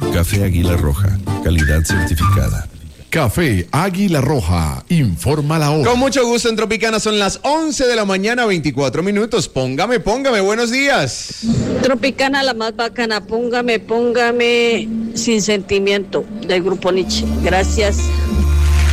Café Águila Roja, calidad certificada. Café Águila Roja, informa la hora. Con mucho gusto en Tropicana, son las 11 de la mañana, 24 minutos. Póngame, buenos días. Tropicana, la más bacana, póngame, sin sentimiento, del Grupo Nietzsche. Gracias.